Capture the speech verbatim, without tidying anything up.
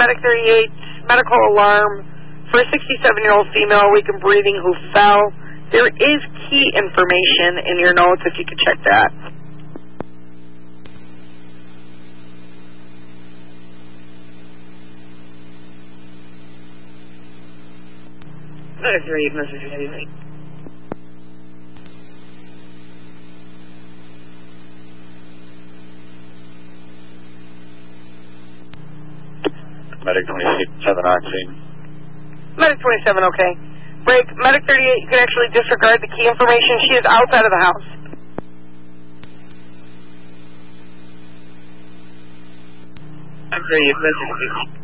Medic thirty-eight, medical alarm for a sixty-seven-year-old female, weak and breathing, who fell. There is key information in your notes if you could check that. Medic thirty-eight, message received. Medic twenty-seven, oxy. Medic twenty-seven, okay. Break. Medic thirty-eight, you can actually disregard the key information. She is outside of the house. Medic thirty-eight, message received.